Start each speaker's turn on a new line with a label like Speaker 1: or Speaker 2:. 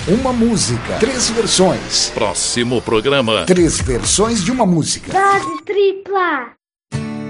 Speaker 1: uma música, 3 versões.
Speaker 2: Próximo programa.
Speaker 1: 3 versões de uma música.
Speaker 3: Dose tripla.